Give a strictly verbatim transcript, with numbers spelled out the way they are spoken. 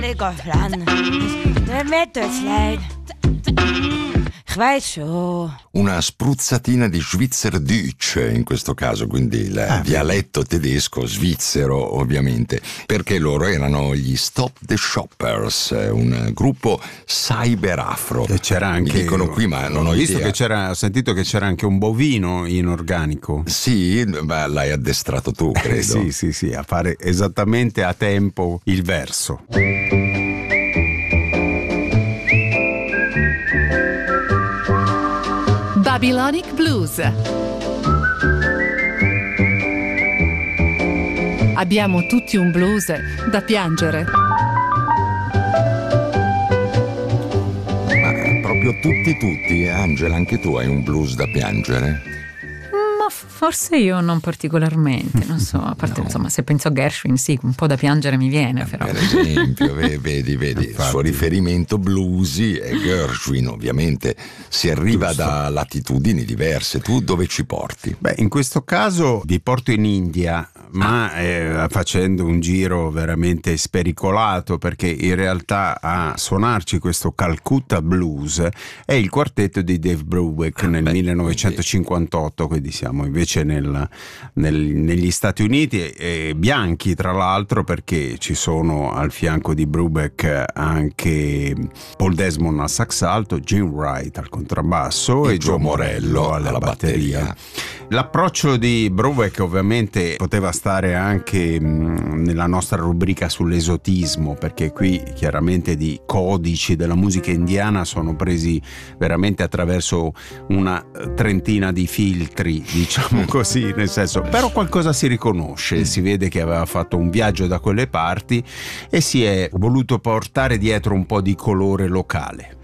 Ik ga ran. Der met het leid. Ich weiß schon. Una spruzzatina di Schweizerdeutsch in questo caso, quindi il ah, dialetto tedesco svizzero ovviamente, perché loro erano gli Stop the Shoppers, un gruppo cyber afro. E c'era anche, mi dicono qui, ma non ho visto idea. Che c'era, ho sentito che c'era anche un bovino in organico. Sì, ma l'hai addestrato tu, credo. sì, sì, sì, a fare esattamente a tempo il verso. Babylonic Blues. Abbiamo tutti un blues da piangere. Ma proprio tutti tutti, Angela, anche tu hai un blues da piangere? Ma forse io non particolarmente, non so, a parte No. insomma, se penso a Gershwin sì, un po' da piangere mi viene, però. Per esempio, vedi, vedi, il suo riferimento bluesy è Gershwin, ovviamente si arriva Giusto. da latitudini diverse. Tu dove ci porti? Beh, in questo caso vi porto in India, ma eh, facendo un giro veramente spericolato, perché in realtà a suonarci questo Calcutta Blues è il quartetto di Dave Brubeck Ah, nel beh, millenovecentocinquantotto, quindi siamo invece nel, nel, negli Stati Uniti, eh, bianchi tra l'altro, perché ci sono al fianco di Brubeck anche Paul Desmond al sax alto, Jim Wright al contrabbasso e, e Joe Morello alla, alla batteria. batteria. L'approccio di Brubeck ovviamente poteva stare anche mh, nella nostra rubrica sull'esotismo, perché qui chiaramente di codici della musica indiana sono presi veramente attraverso una trentina di filtri, diciamo così, nel senso, però qualcosa si riconosce, si vede che aveva fatto un viaggio da quelle parti e si è voluto portare dietro un po' di colore locale.